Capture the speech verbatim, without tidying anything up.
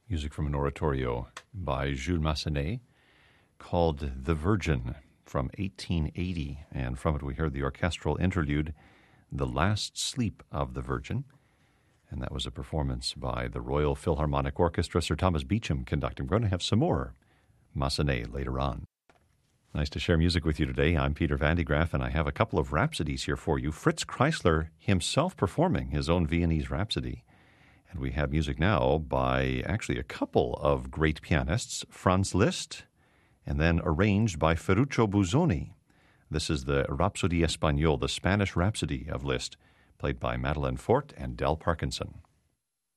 Music from an oratorio by Jules Massenet called The Virgin from eighteen eighty. And from it we heard the orchestral interlude, The Last Sleep of the Virgin. And that was a performance by the Royal Philharmonic Orchestra, Sir Thomas Beecham conducting. We're going to have some more Massenet later on. Nice to share music with you today. I'm Peter Van de Graaff, and I have a couple of rhapsodies here for you. Fritz Kreisler himself performing his own Viennese Rhapsody. And we have music now by actually a couple of great pianists, Franz Liszt, and then arranged by Ferruccio Busoni. This is the Rhapsodie Espagnole, the Spanish Rhapsody of Liszt, played by Madeleine Forte and Del Parkinson.